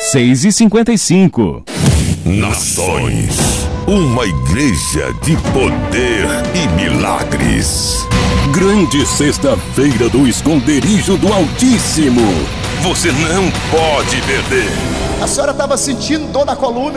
6h55. Nações, uma igreja de poder e milagres. Grande sexta-feira do esconderijo do Altíssimo. Você não pode perder. A senhora estava sentindo dor na coluna?